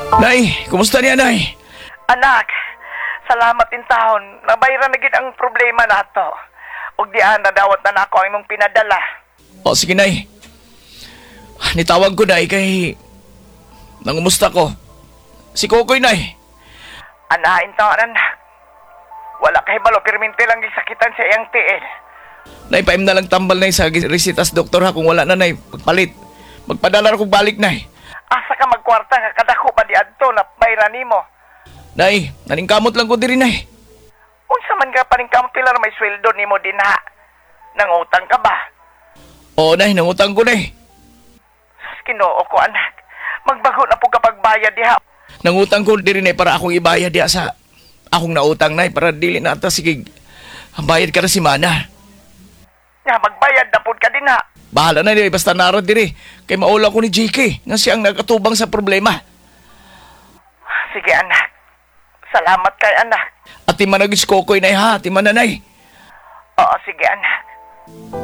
Nay, kumusta niya, Nay? Anak, salamat in taon. Nabayran na gid ang problema nato. Ug dian na dawat na nako ang imong pinadala. O, sige, Nay. Nitawag ko, Nay, kay... Nangumusta ko. Si Kokoy, Nay. Anain taon, anak. Wala kay balo, permente lang gisakitan sa iyang tiil. Nay, paim na lang tambal, Nay, sa resitas doktor, ha. Kung wala na, Nay, pagpalit. Magpadala na kong balik, Nay. Asa ka magkwarta nga kadako pa di adto na bayran nimo. Nay, naningkamot lang ko diri, Nay. Unsa man ka paning kampilar may sweldo nimo din ha? Nangutang ka ba? Oo, Nay, nangutang ko, Nay. Kinoo ko, anak. Magbago na po kapag bayad diha. Nangutang ko diri, Nay, para akong ibayad diya sa akong nautang, Nay, para dili na ata sige bayad ka na si Mana. Nga magbayad na po ka din ha. Bahala na, Nay, basta narod diri. Kay maula ko ni JK nga siyang nagkatubang sa problema. Sige, anak. Salamat kay anak. At timanagis Kokoy, Nay, ha. Timananay. Oo, sige, anak.